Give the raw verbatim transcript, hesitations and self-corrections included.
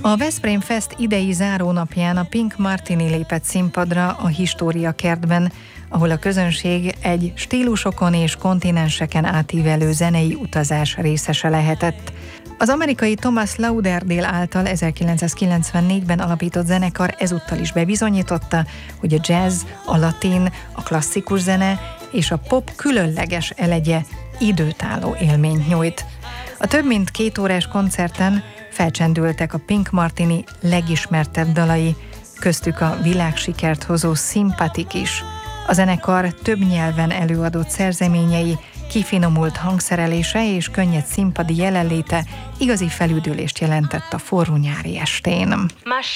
A Veszprém Fest idei zárónapján a Pink Martini lépett színpadra a História kertben, ahol a közönség egy stílusokon és kontinenseken átívelő zenei utazás részese lehetett. Az amerikai Thomas Lauderdale által ezerkilencszázkilencvennégyben alapított zenekar ezúttal is bebizonyította, hogy a jazz, a latin, a klasszikus zene és a pop különleges elegye időtálló élményt nyújt. A több mint két órás koncerten felcsendültek a Pink Martini legismertebb dalai, köztük a világsikert hozó Sympathic is. A zenekar több nyelven előadott szerzeményei, kifinomult hangszerelése és könnyed színpadi jelenléte igazi felüdülést jelentett a forró nyári estén.